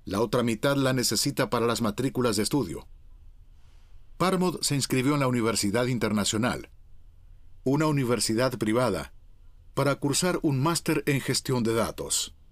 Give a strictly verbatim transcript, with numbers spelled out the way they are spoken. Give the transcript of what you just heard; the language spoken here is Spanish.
La otra mitad la necesita para las matrículas de estudio. Parmod se inscribió en la Universidad Internacional, una universidad privada, para cursar un máster en gestión de datos.